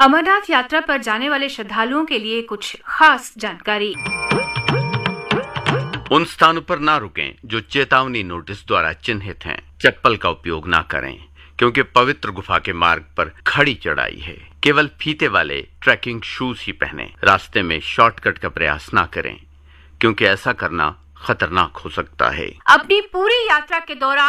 अमरनाथ यात्रा पर जाने वाले श्रद्धालुओं के लिए कुछ खास जानकारी। उन स्थानों पर ना रुकें जो चेतावनी नोटिस द्वारा चिन्हित हैं। चप्पल का उपयोग ना करें क्योंकि पवित्र गुफा के मार्ग पर खड़ी चढ़ाई है। केवल फीते वाले ट्रैकिंग शूज ही पहनें। रास्ते में शॉर्टकट का प्रयास ना करें क्योंकि ऐसा करना खतरनाक हो सकता है। अपनी पूरी यात्रा के दौरान